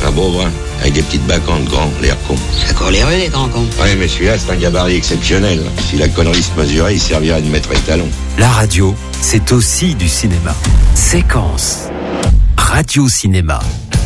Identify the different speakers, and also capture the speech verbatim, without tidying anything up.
Speaker 1: Un beau brun, avec des petites bacantes grands, l'air con.
Speaker 2: D'accord, les rues, les grands cons.
Speaker 1: Oui, mais celui-là, c'est un gabarit exceptionnel. Si la connerie se mesurait, il servirait de maître étalon.
Speaker 3: La radio, c'est aussi du cinéma. Séquence. Radio Cinéma.